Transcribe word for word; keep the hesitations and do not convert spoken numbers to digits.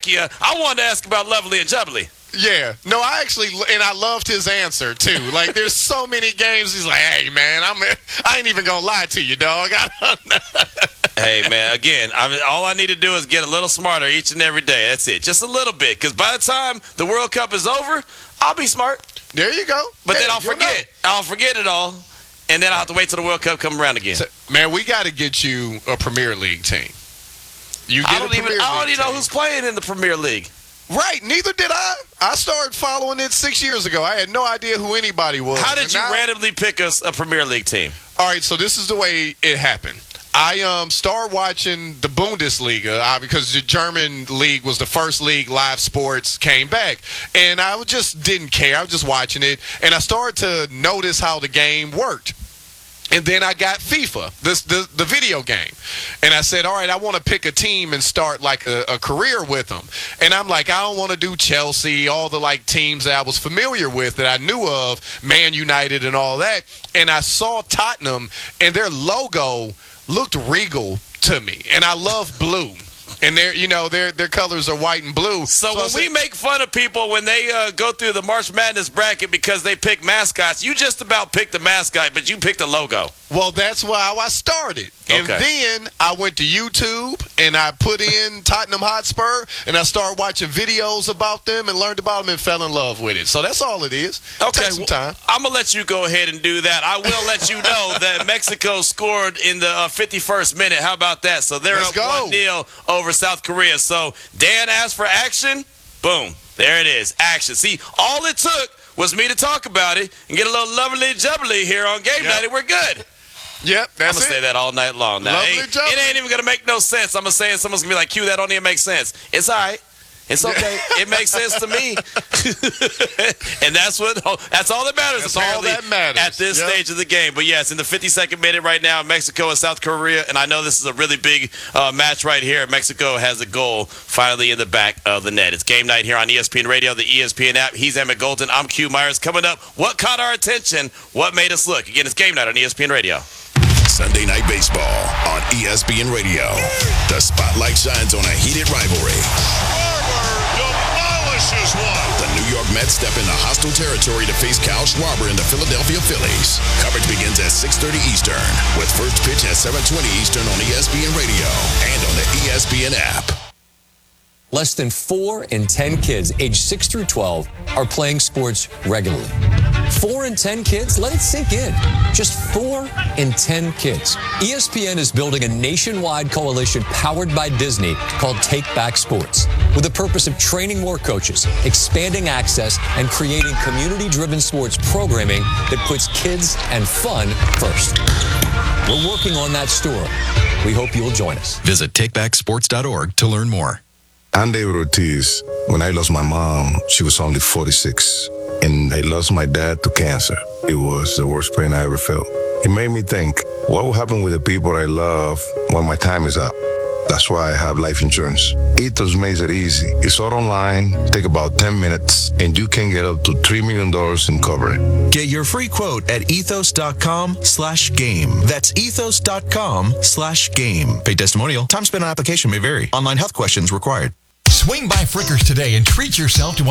you. I wanted to ask about Lovely and Jubbly. Yeah. No, I actually, and I loved his answer, too. Like, there's so many games. He's like, hey, man, I'm, I ain't even going to lie to you, dog. Hey, man, again, I mean, all I need to do is get a little smarter each and every day. That's it. Just a little bit. Because by the time the World Cup is over, I'll be smart. There you go. But yeah, then I'll forget. Know. I'll forget it all. And then I'll have to wait till the World Cup come around again. So, man, we got to get you a Premier League team. You get I don't a even, Premier I don't League even know team. who's playing in the Premier League. Right, neither did I. I started following it six years ago. I had no idea who anybody was. How did And you now, randomly pick us a Premier League team? All right, so this is the way it happened. I um started watching the Bundesliga uh, because the German league was the first league live sports came back. And I just didn't care. I was just watching it. And I started to notice how the game worked. And then I got FIFA, this the, the video game. And I said, all right, I want to pick a team and start like a, a career with them. And I'm like, I don't want to do Chelsea, all the like teams that I was familiar with that I knew of, Man United and all that. And I saw Tottenham and their logo looked regal to me. And I love blue. And their, you know, their their colors are white and blue. So, so when said, we make fun of people when they uh, go through the March Madness bracket because they pick mascots, you just about picked the mascot, but you picked the logo. Well, that's how I started. And Okay. then I went to YouTube and I put in Tottenham Hotspur and I started watching videos about them and learned about them and fell in love with it. So that's all it is. Okay, Take some time. well, I'm going to let you go ahead and do that. I will let you know that Mexico scored in the uh, fifty-first minute. How about that? So they're Let's up go. one nil over South Korea. So Dan asked for action. Boom. There it is. Action. See, all it took was me to talk about it and get a little lovely jubbly here on game Yep. night, and we're good. Yep, I'm that's going to it. say that all night long. Now, Lovely it, jubbly. it ain't even going to make no sense. I'm going to say it. Someone's going to be like, Q, that don't even make sense. It's all right. It's okay. It makes sense to me. And that's what that's all that matters, That's all apparently, that matters. at this Yep. stage of the game. But yes, in the fifty-second minute right now, Mexico and South Korea, and I know this is a really big uh, match right here. Mexico has a goal finally in the back of the net. It's game night here on E S P N Radio, the E S P N app. He's Emmett Golden. I'm Q Myers. Coming up, what caught our attention? What made us look? Again, it's game night on E S P N Radio. Sunday Night Baseball on E S P N Radio. The spotlight shines on a heated rivalry. Demolishes one. The New York Mets step into hostile territory to face Kyle Schwarber and the Philadelphia Phillies. Coverage begins at six thirty Eastern, with first pitch at seven twenty Eastern on E S P N Radio and on the E S P N app. Less than four in ten kids aged six through twelve are playing sports regularly. Four in ten kids? Let it sink in. Just four in ten kids. E S P N is building a nationwide coalition powered by Disney called Take Back Sports, with the purpose of training more coaches, expanding access, and creating community-driven sports programming that puts kids and fun first. We're working on that story. We hope you'll join us. Visit take back sports dot org to learn more. I'm David Ortiz. When I lost my mom, she was only forty-six. And I lost my dad to cancer. It was the worst pain I ever felt. It made me think, what will happen with the people I love when my time is up? That's why I have life insurance. Ethos makes it easy. It's all online, take about ten minutes, and you can get up to three million dollars in coverage. Get your free quote at ethos.com slash game. That's ethos.com slash game. Paid testimonial. Time spent on application may vary. Online health questions required. Swing by Frickers today and treat yourself to